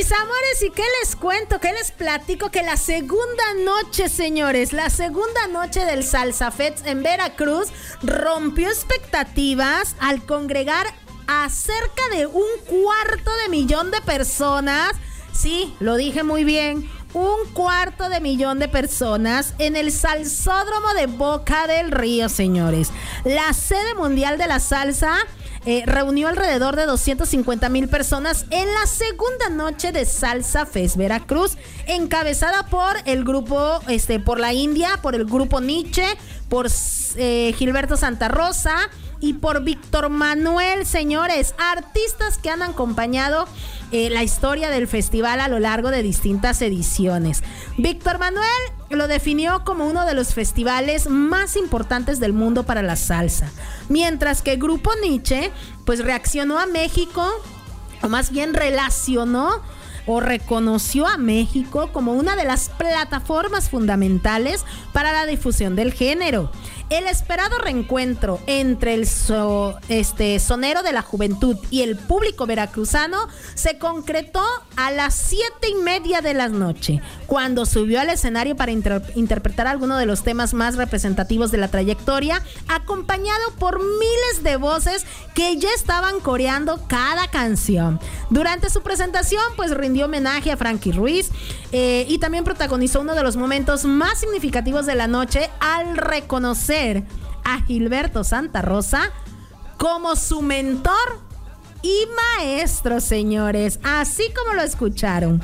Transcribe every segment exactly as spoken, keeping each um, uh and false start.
Mis amores, ¿y qué les cuento? ¿Qué les platico? Que la segunda noche, señores, la segunda noche del Salsa Fest en Veracruz rompió expectativas al congregar a cerca de un cuarto de millón de personas. Sí, lo dije muy bien. Un cuarto de millón de personas en el Salsódromo de Boca del Río, señores. La sede mundial de la salsa eh, reunió alrededor de doscientas cincuenta mil personas en la segunda noche de Salsa Fest Veracruz, encabezada por el grupo, este, por la India, por el grupo Nietzsche, por eh, Gilberto Santa Rosa y por Víctor Manuel, señores, artistas que han acompañado eh, la historia del festival a lo largo de distintas ediciones. Víctor Manuel lo definió como uno de los festivales más importantes del mundo para la salsa, mientras que el grupo Nietzsche pues reaccionó a México, o más bien relacionó o reconoció a México como una de las plataformas fundamentales para la difusión del género. El esperado reencuentro entre el so, este, sonero de la juventud y el público veracruzano se concretó a las siete y media de la noche, cuando subió al escenario para inter- interpretar algunos de los temas más representativos de la trayectoria, acompañado por miles de voces que ya estaban coreando cada canción. Durante su presentación, pues rindió homenaje a Frankie Ruiz eh, y también protagonizó uno de los momentos más significativos de la noche al reconocer a Gilberto Santa Rosa como su mentor y maestro, señores, así como lo escucharon.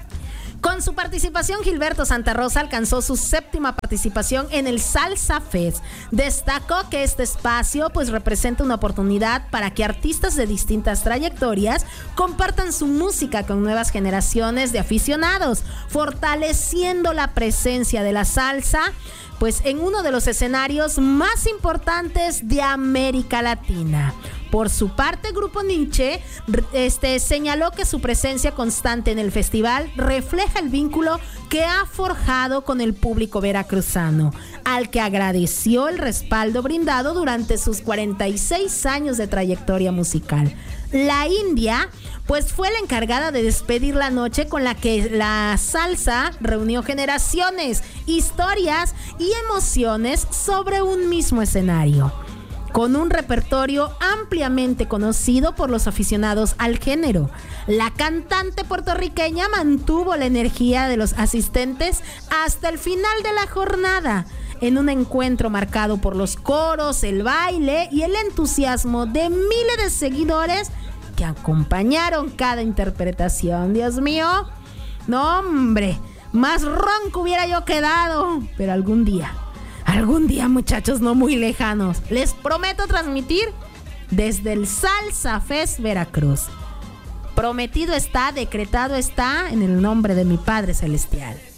Con su participación, Gilberto Santa Rosa alcanzó su séptima participación en el Salsa Fest. Destacó que este espacio pues representa una oportunidad para que artistas de distintas trayectorias compartan su música con nuevas generaciones de aficionados, fortaleciendo la presencia de la salsa pues en uno de los escenarios más importantes de América Latina. Por su parte, Grupo Nietzsche este, señaló que su presencia constante en el festival refleja el vínculo que ha forjado con el público veracruzano, al que agradeció el respaldo brindado durante sus cuarenta y seis años de trayectoria musical. La India, pues fue la encargada de despedir la noche, con la que la salsa reunió generaciones, historias y emociones sobre un mismo escenario, con un repertorio ampliamente conocido por los aficionados al género. La cantante puertorriqueña mantuvo la energía de los asistentes hasta el final de la jornada, en un encuentro marcado por los coros, el baile y el entusiasmo de miles de seguidores que acompañaron cada interpretación. Dios mío, no hombre, más ronco hubiera yo quedado, pero algún día Algún día, muchachos, no muy lejanos, les prometo transmitir desde el Salsa Fest Veracruz. Prometido está, decretado está, en el nombre de mi Padre Celestial.